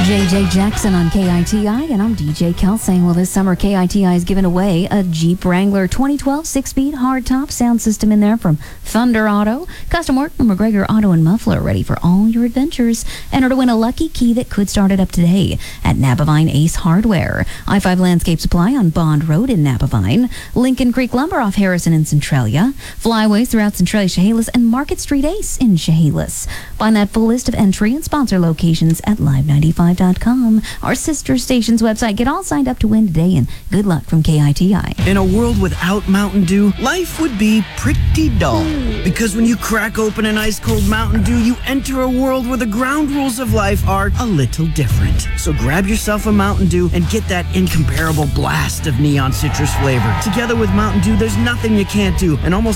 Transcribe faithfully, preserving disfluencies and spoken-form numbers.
J J Jackson on K I T I, and I'm D J Kelsey. Well, this summer, K I T I is giving away a Jeep Wrangler twenty twelve six-speed hardtop sound system in there from Thunder Auto. Custom work from McGregor Auto and Muffler, ready for all your adventures. Enter to win a lucky key that could start it up today at Napavine Ace Hardware. I five Landscape Supply on Bond Road in Napavine. Lincoln Creek Lumber off Harrison in Centralia. Flyways throughout Centralia, Chehalis, and Market Street Ace in Chehalis. Find that full list of entry and sponsor locations at live ninety-five dot com, our sister station's website. Get all signed up to win today, and good luck from K I T I. In a world without Mountain Dew, life would be pretty dull. Because when you crack open an ice-cold Mountain Dew, you enter a world where the ground rules of life are a little different. So grab yourself a Mountain Dew and get that incomparable blast of neon citrus flavor. Together with Mountain Dew, there's nothing you can't do, and almost